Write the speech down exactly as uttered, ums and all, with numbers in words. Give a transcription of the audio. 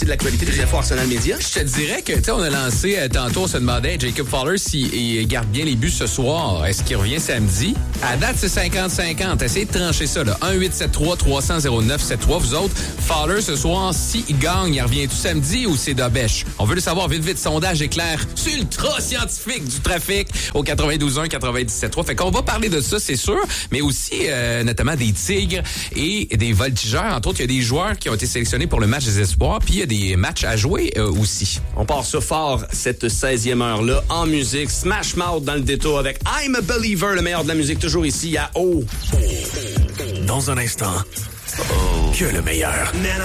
de l'actualité des infos Arsenal Média. Je te dirais que, tu sais, on a lancé, euh, tantôt, on se demandait, Jacob Fowler, s'il il garde bien les buts ce soir, est-ce qu'il revient samedi? À date, c'est cinquante cinquante. Essayez de trancher ça, là. un huit sept trois trois zéro zéro neuf sept trois. Vous autres, Fowler, ce soir, s'il gagne, il revient-tu samedi ou c'est d'Obèche? On veut le savoir vite, vite. Sondage éclair ultra scientifique du trafic au quatre-vingt-douze un quatre-vingt-dix-sept trois. Fait qu'on va parler de ça, c'est sûr, mais aussi, euh, notamment des Tigres et des Voltigeurs. Entre autres, il y a des joueurs qui ont été sélectionnés pour le match des espoirs, puis il y a des matchs à jouer euh, aussi. On part ça fort, cette seizième heure-là, en musique. Smash Mouth dans le détour avec I'm a Believer, le meilleur de la musique, toujours ici à O. Dans un instant, que le meilleur.